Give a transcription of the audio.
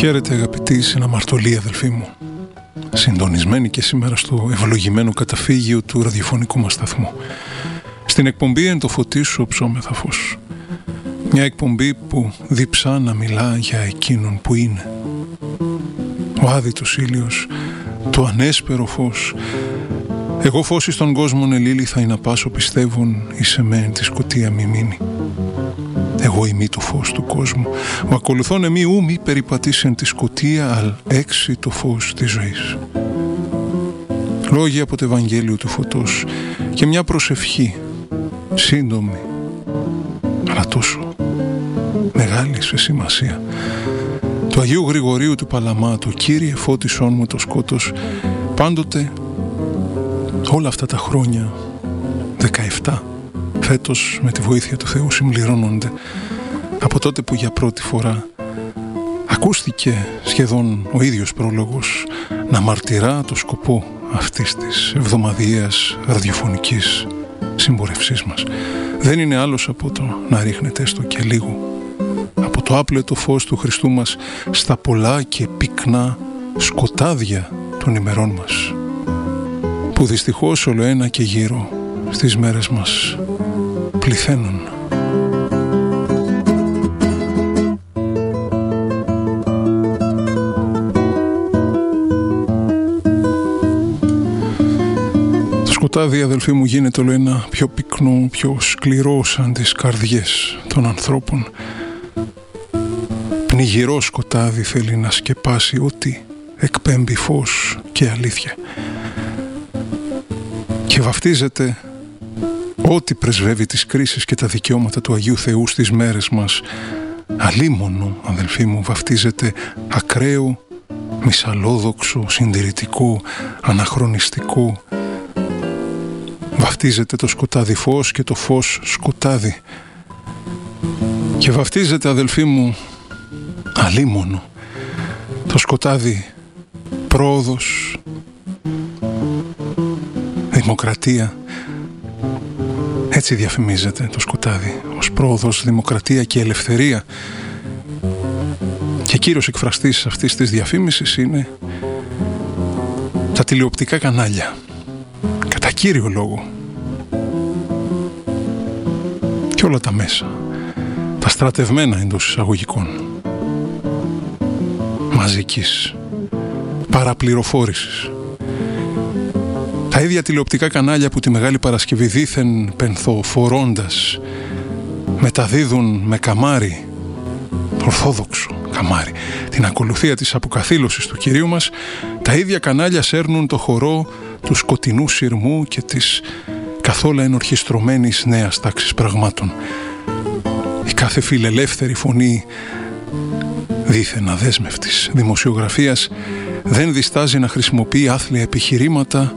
Χαίρετε αγαπητοί συναμαρτωλοί αδελφοί μου, συντονισμένοι και σήμερα στο ευλογημένο καταφύγιο του ραδιοφωνικού μας σταθμού. Στην εκπομπή «Εν το φωτί σου οψόμεθα φως». Μια εκπομπή που διψά να μιλά για εκείνον που είναι. Ο άδειτος ήλιος, το ανέσπερο φως. Εγώ φως εις τον κόσμον ελίλη θα είναι πάσο πιστεύουν εις εμέν τη σκοτία μη μείνει. Εγώ ημί το φως του κόσμου, ο ακολουθών εμεί ου μη περιπατήσεν τη σκοτία, αλ έξι το φως της ζωής. Λόγια από το Ευαγγέλιο του Φωτός και μια προσευχή, σύντομη, αλλά τόσο μεγάλη σε σημασία. Του Αγίου Γρηγορίου του Παλαμάτου, Κύριε φώτισόν μου το σκότος, πάντοτε όλα αυτά τα χρόνια, 17, φέτος με τη βοήθεια του Θεού συμπληρώνονται από τότε που για πρώτη φορά ακούστηκε σχεδόν ο ίδιος πρόλογος να μαρτυρά το σκοπό αυτής της εβδομαδιαίας ραδιοφωνικής συμπορευσής μας. Δεν είναι άλλος από το να ρίχνεται έστω και λίγο από το άπλετο φως του Χριστού μας στα πολλά και πυκνά σκοτάδια των ημερών μας, που δυστυχώς ολοένα και γύρω στις μέρες μας πληθαίνουν. Το σκοτάδι, αδελφοί μου, γίνεται ολοένα πιο πυκνό, πιο σκληρό σαν τις καρδιές των ανθρώπων. Πνιγυρό σκοτάδι θέλει να σκεπάσει ό,τι εκπέμπει φως και αλήθεια. Και βαφτίζεται ό,τι πρεσβεύει τις κρίσεις και τα δικαιώματα του Αγίου Θεού στις μέρες μας. Αλίμονο, αδελφοί μου, βαφτίζεται ακραίο, μυσαλλόδοξο, συντηρητικό, αναχρονιστικό. Βαφτίζεται το σκοτάδι φως και το φως σκοτάδι. Και βαφτίζεται, αδελφοί μου, αλίμονο, το σκοτάδι πρόοδος, δημοκρατία. Έτσι διαφημίζεται το σκοτάδι, ως πρόοδος, δημοκρατία και ελευθερία. Και κύριος εκφραστής αυτής της διαφήμισης είναι τα τηλεοπτικά κανάλια, κατά κύριο λόγο, και όλα τα μέσα, τα στρατευμένα εντός εισαγωγικών, μαζικής παραπληροφόρησης. Τα ίδια τηλεοπτικά κανάλια που τη Μεγάλη Παρασκευή δήθεν πενθοφορώντας μεταδίδουν με καμάρι, ορθόδοξο καμάρι, την ακολουθία της αποκαθήλωσης του Κυρίου μας, τα ίδια κανάλια σέρνουν το χορό του σκοτεινού σειρμού και της καθόλου ενορχιστρωμένης νέας τάξης πραγμάτων. Η κάθε φιλελεύθερη φωνή δήθεν αδέσμευτης δημοσιογραφίας δεν διστάζει να χρησιμοποιεί άθλια επιχειρήματα